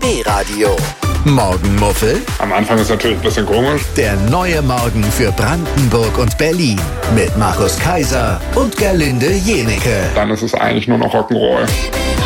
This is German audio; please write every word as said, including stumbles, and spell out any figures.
D-Radio. Morgenmuffel. Am Anfang ist natürlich ein bisschen komisch. Der neue Morgen für Brandenburg und Berlin. Mit Markus Kaiser und Gerlinde Jennecke. Dann ist es eigentlich nur noch Rock'n'Roll.